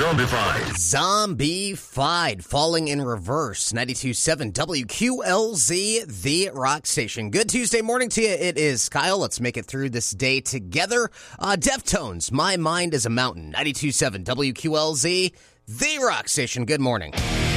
Zombified, falling in reverse. 92.7 WQLZ, the rock station. Good Tuesday morning to you. It is Kyle. Let's make it through this day together. Deftones, My Mind is a Mountain. 92.7 WQLZ, the rock station. Good morning.